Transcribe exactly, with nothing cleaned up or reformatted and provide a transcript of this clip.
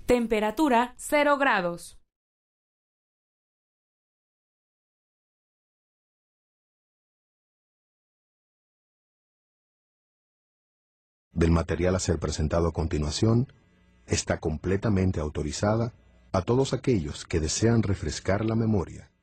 Temperatura cero grados. Del material a ser presentado a continuación, está completamente autorizada a todos aquellos que desean refrescar la memoria.